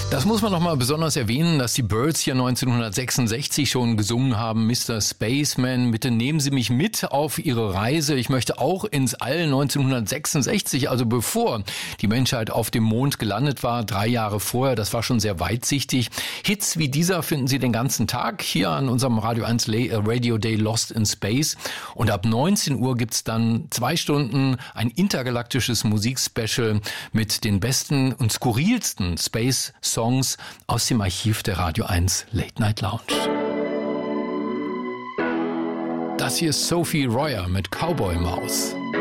Das muss man noch mal besonders erwähnen, dass die Byrds hier 1966 schon gesungen haben, Mr. Spaceman, bitte nehmen Sie mich mit auf Ihre Reise. Ich möchte auch ins All 1966, also bevor die Menschheit auf dem Mond gelandet war, 3 Jahre vorher, das war schon sehr weitsichtig. Hits wie dieser finden Sie den ganzen Tag hier an unserem Radio 1 Radio Day Lost in Space. Und ab 19 Uhr gibt's dann 2 Stunden ein intergalaktisches Musikspecial mit den besten und skurrilsten Space-Songs aus dem Archiv der Radio 1 Late Night Lounge. Das hier ist Sophie Royer mit Cowboy Maus.